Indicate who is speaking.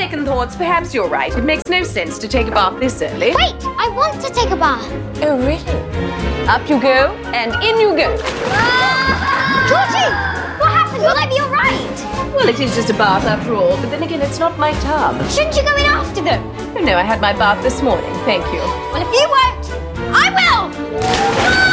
Speaker 1: second thoughts, perhaps you're right. It makes no sense to take a bath this early.
Speaker 2: Wait, I want to take a bath.
Speaker 1: Oh, really? Up you go, and in you go.
Speaker 2: Georgie, what happened? Will I be all right?
Speaker 1: Well, it is just a bath after all, but then again, it's not my tub.
Speaker 2: Shouldn't you go in after them?
Speaker 1: Oh, no, I had my bath this morning. Thank you.
Speaker 2: Well, if you won't, I will!